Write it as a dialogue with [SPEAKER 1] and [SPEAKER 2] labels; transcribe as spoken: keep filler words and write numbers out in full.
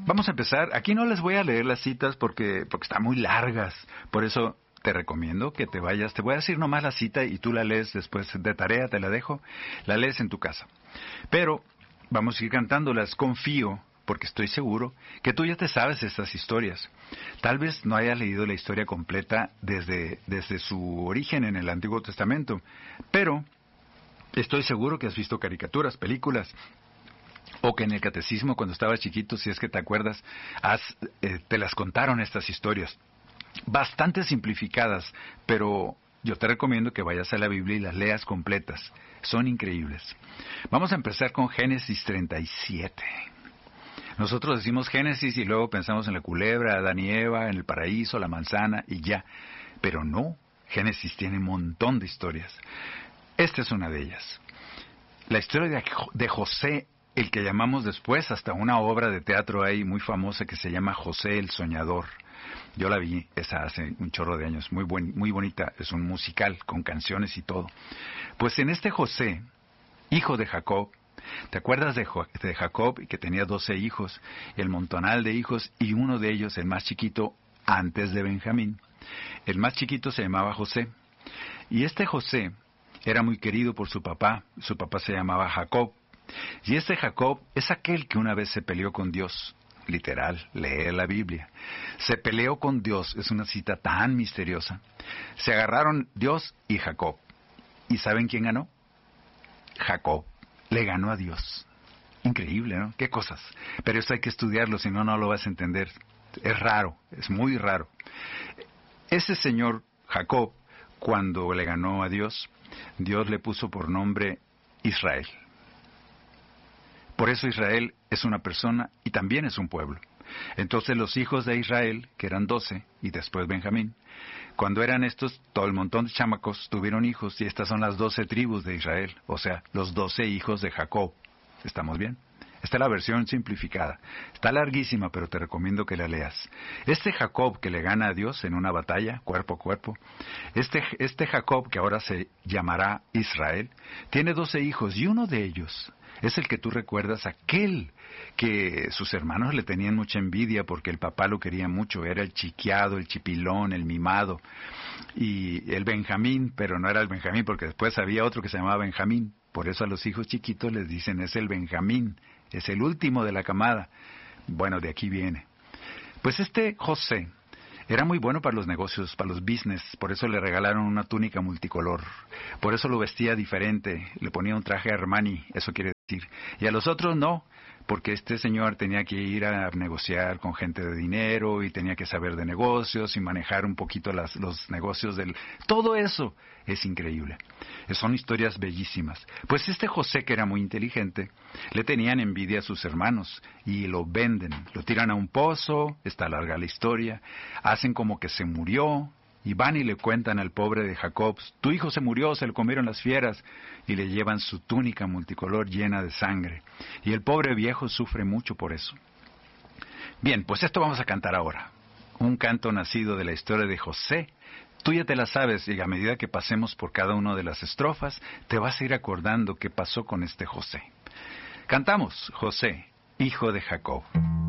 [SPEAKER 1] Vamos a empezar. Aquí no les voy a leer las citas porque, porque están muy largas. Por eso te recomiendo que te vayas. Te voy a decir nomás la cita y tú la lees después de tarea, te la dejo. La lees en tu casa. Pero vamos a ir cantándolas. Confío, porque estoy seguro que tú ya te sabes estas historias. Tal vez no hayas leído la historia completa desde, desde su origen en el Antiguo Testamento. Pero estoy seguro que has visto caricaturas, películas, o que en el catecismo cuando estabas chiquito, si es que te acuerdas, has, eh, te las contaron estas historias. Bastante simplificadas, pero yo te recomiendo que vayas a la Biblia y las leas completas. Son increíbles. Vamos a empezar con Génesis treinta y siete. Nosotros decimos Génesis y luego pensamos en la culebra, Adán y Eva, en el paraíso, la manzana y ya. Pero no, Génesis tiene un montón de historias. Esta es una de ellas. La historia de, de José, el que llamamos después hasta una obra de teatro ahí muy famosa que se llama José el Soñador. Yo la vi, esa hace un chorro de años, muy buen, muy bonita, es un musical con canciones y todo. Pues en este José, hijo de Jacob, ¿te acuerdas de, jo- de Jacob que tenía doce hijos, el montonal de hijos y uno de ellos, el más chiquito, antes de Benjamín? El más chiquito se llamaba José. Y este José era muy querido por su papá, su papá se llamaba Jacob. Y este Jacob es aquel que una vez se peleó con Dios. Literal, lee la Biblia. Se peleó con Dios, es una cita tan misteriosa. Se agarraron Dios y Jacob. ¿Y saben quién ganó? Jacob. Le ganó a Dios. Increíble, ¿no? Qué cosas. Pero esto hay que estudiarlo, si no, no lo vas a entender. Es raro, es muy raro. Ese señor Jacob, cuando le ganó a Dios, Dios le puso por nombre Israel. Por eso Israel es una persona y también es un pueblo. Entonces los hijos de Israel, que eran doce, y después Benjamín, cuando eran estos, todo el montón de chamacos tuvieron hijos, y estas son las doce tribus de Israel, o sea, los doce hijos de Jacob. ¿Estamos bien? Esta es la versión simplificada. Está larguísima, pero te recomiendo que la leas. Este Jacob que le gana a Dios en una batalla, cuerpo a cuerpo, este, este Jacob, que ahora se llamará Israel, tiene doce hijos, y uno de ellos es el que tú recuerdas, aquel que sus hermanos le tenían mucha envidia porque el papá lo quería mucho, era el chiqueado, el chipilón, el mimado, y el Benjamín, pero no era el Benjamín porque después había otro que se llamaba Benjamín, por eso a los hijos chiquitos les dicen es el Benjamín, es el último de la camada. Bueno, de aquí viene. Pues este José era muy bueno para los negocios, para los business, por eso le regalaron una túnica multicolor, por eso lo vestía diferente, le ponía un traje Armani, eso quiere decir, y a los otros no, porque este señor tenía que ir a negociar con gente de dinero y tenía que saber de negocios y manejar un poquito las, los negocios del... Todo eso es increíble. Son historias bellísimas. Pues este José, que era muy inteligente, le tenían envidia a sus hermanos y lo venden, lo tiran a un pozo, está larga la historia, hacen como que se murió y van y le cuentan al pobre de Jacob, tu hijo se murió, se lo comieron las fieras, y le llevan su túnica multicolor llena de sangre. Y el pobre viejo sufre mucho por eso. Bien, pues esto vamos a cantar ahora. Un canto nacido de la historia de José. Tú ya te la sabes y a medida que pasemos por cada una de las estrofas, te vas a ir acordando qué pasó con este José. Cantamos, José, hijo de Jacob.